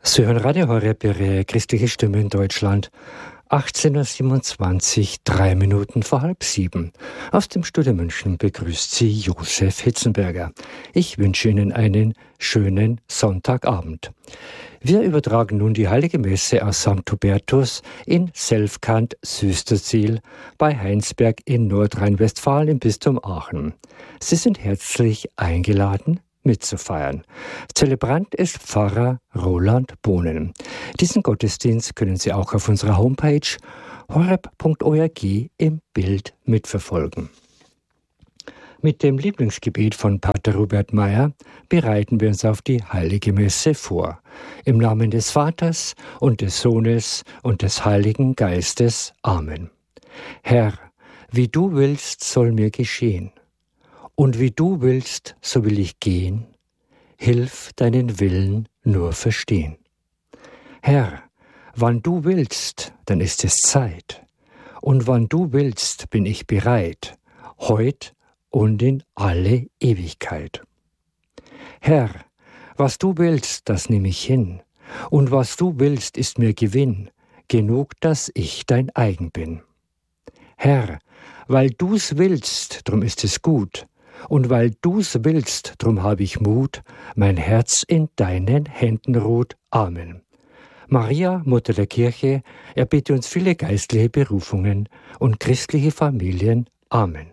Sie hören Radio Horeb, Ihre christliche Stimme in Deutschland. 18.27 Uhr, 3 Minuten vor 6:30. Aus dem Studio München begrüßt Sie Josef Hitzenberger. Ich wünsche Ihnen einen schönen Sonntagabend. Wir übertragen nun die Heilige Messe aus St. Hubertus in Selfkant, Süsterziel bei Heinsberg in Nordrhein-Westfalen im Bistum Aachen. Sie sind herzlich eingeladen, mitzufeiern. Zelebrant ist Pfarrer Roland Bohnen. Diesen Gottesdienst können Sie auch auf unserer Homepage horeb.org im Bild mitverfolgen. Mit dem Lieblingsgebet von Pater Robert Meyer bereiten wir uns auf die Heilige Messe vor. Im Namen des Vaters und des Sohnes und des Heiligen Geistes. Amen. Herr, wie du willst, soll mir geschehen. Und wie du willst, so will ich gehen. Hilf deinen Willen nur verstehen. Herr, wann du willst, dann ist es Zeit. Und wann du willst, bin ich bereit, heut und in alle Ewigkeit. Herr, was du willst, das nehme ich hin. Und was du willst, ist mir Gewinn, genug, dass ich dein eigen bin. Herr, weil du's willst, drum ist es gut. Und weil du's willst, drum habe ich Mut, mein Herz in deinen Händen ruht. Amen. Maria, Mutter der Kirche, erbitte uns viele geistliche Berufungen und christliche Familien. Amen.